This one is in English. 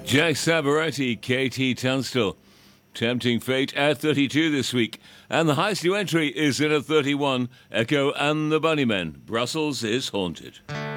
Jack Sabaretti, KT Tunstall. Tempting Fate at 32 this week. And the highest new entry is in at 31. Echo and the Bunnymen. Brussels is Haunted.